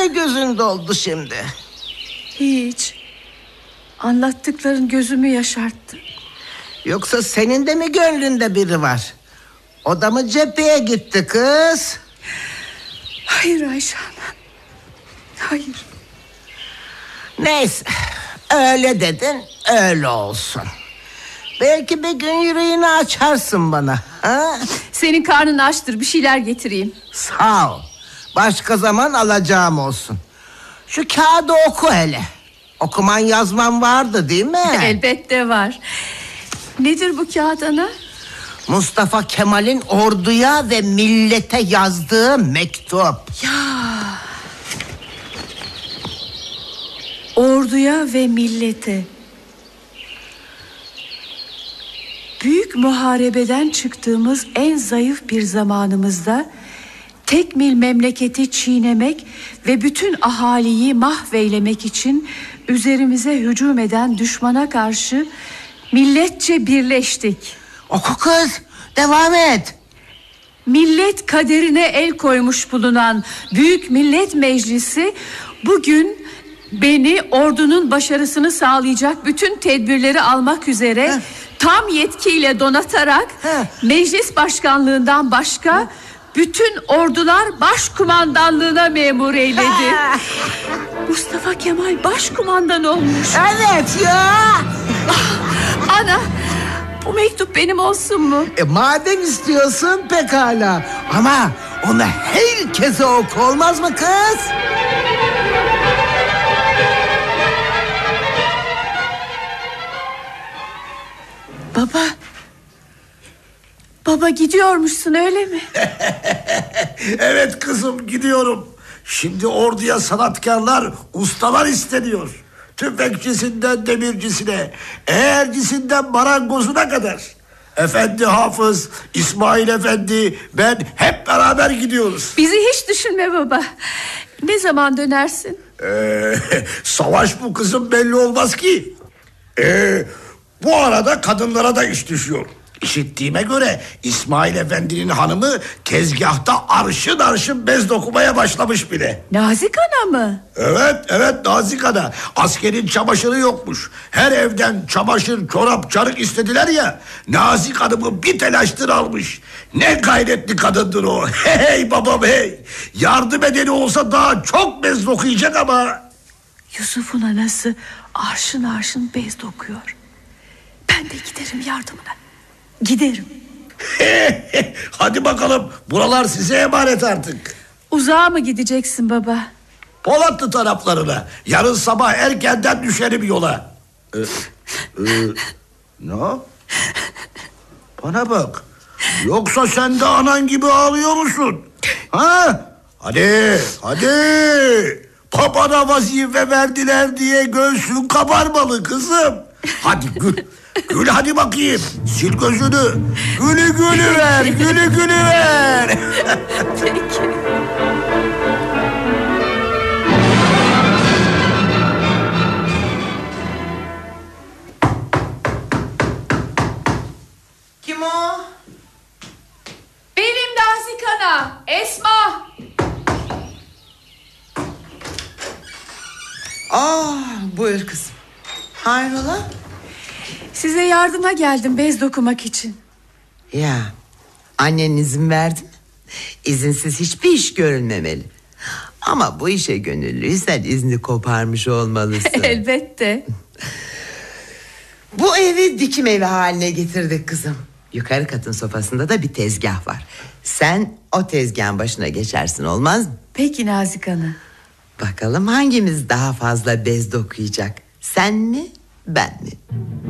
Niye gözün doldu şimdi? Hiç. Anlattıkların gözümü yaşarttı. Yoksa senin de mi gönlünde biri var? O da mı cepheye gitti kız? Hayır Ayşe Hanım. Hayır. Neyse, öyle dedin, öyle olsun. Belki bir gün yüreğini açarsın bana, ha? Senin karnın açtır, bir şeyler getireyim. Sağ ol. Başka zaman alacağım olsun. Şu kağıdı oku hele. Okuman yazman vardı değil mi? Elbette var. Nedir bu kağıt ana? Mustafa Kemal'in orduya ve millete yazdığı mektup. Ya. Orduya ve millete. Büyük muharebeden çıktığımız en zayıf bir zamanımızda tekmil memleketi çiğnemek ve bütün ahaliyi mahveylemek için üzerimize hücum eden düşmana karşı milletçe birleştik. Oku kız, devam et. Millet kaderine el koymuş bulunan Büyük Millet Meclisi bugün beni ordunun başarısını sağlayacak bütün tedbirleri almak üzere tam yetkiyle donatarak meclis başkanlığından başka bütün ordular başkumandanlığına memur eyledi. Mustafa Kemal başkumandan olmuş. Evet ya. Ana, bu mektup benim olsun mu? Madem istiyorsun pekala. Ama onu herkese oku, olmaz mı kız? Baba. Baba gidiyormuşsun öyle mi? Evet kızım, gidiyorum. Şimdi orduya sanatkarlar, ustalar isteniyor. Tüfekçisinden demircisine, eğercisinden marangozuna kadar. Efendi Hafız, İsmail Efendi, ben hep beraber gidiyoruz. Bizi hiç düşünme baba. Ne zaman dönersin? Savaş bu kızım, belli olmaz ki. Bu arada kadınlara da iş düşüyor. İşittiğime göre İsmail Efendi'nin hanımı tezgahta arşın arşın bez dokumaya başlamış bile. Nazik ana mı? Evet Nazik ana. Askerin çamaşırı yokmuş. Her evden çamaşır, çorap, çarık istediler ya. Nazik hanımı bir telaştır almış. Ne gayretli kadındır o. Hey babam hey. Yardım edeni olsa daha çok bez dokuyacak ama. Yusuf'un anası arşın arşın bez dokuyor. Ben de giderim yardımına. Giderim. Hadi bakalım, buralar size emanet artık. Uzağa mı gideceksin baba? Polatlı taraflarına. Yarın sabah erkenden düşerim yola. Ne? Bana bak. Yoksa sen de anan gibi ağlıyor musun? Ha? Hadi. Babana vazife verdiler diye göğsün kabarmalı kızım. Hadi gül. Gül hadi bakayım. Sil gözünü. Gülü ver. Peki. Kim o? Benim Nazik ana. Esma. Buyur kızım. Hayrola? Size yardıma geldim bez dokumak için. Ya annen izin verdi mi? İzinsiz hiçbir iş görülmemeli. Ama bu işe gönüllüysen izni koparmış olmalısın. Elbette. Bu evi dikim evi haline getirdik kızım. Yukarı katın sofasında da bir tezgah var. Sen o tezgahın başına geçersin, olmaz mı? Peki Nazik ana. Bakalım hangimiz daha fazla bez dokuyacak? Sen mi, ben mi?